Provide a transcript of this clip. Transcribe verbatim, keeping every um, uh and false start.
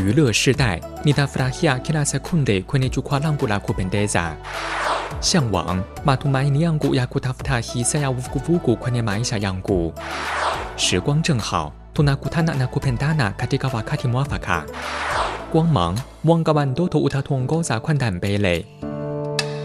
娱乐世代，nitafurahia kila sekunde kwenye jukwaa langu la kupendeza. 向往 matumaini yangu ya kutafuta hisia ya vuguvugu kwenye maisha yangu. 时光正好 tunakutana na kupendana katika wakati mwafaka. 光芒 mwanga wa ndoto utatuongoza kwenda mbele.